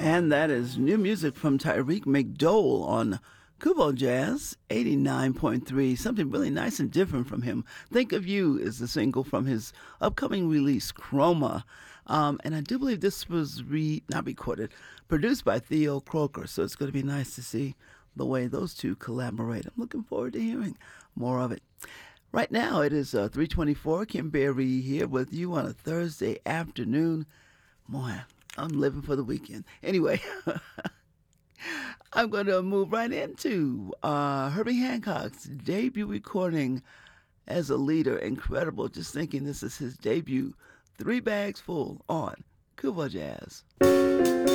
And that is new music from Tyreek McDowell on Kubo Jazz 89.3. Something really nice and different from him. Think of You is the single from his upcoming release, Chroma. And I do believe this was not recorded, produced by Theo Croker. So it's going to be nice to see the way those two collaborate. I'm looking forward to hearing more of it. Right now it is 3:24. Kim Berry here with you on a Thursday afternoon. Boy, I'm living for the weekend. Anyway, I'm going to move right into Herbie Hancock's debut recording as a leader. Incredible. Just thinking this is his debut. 3 bags full on Kuba Jazz.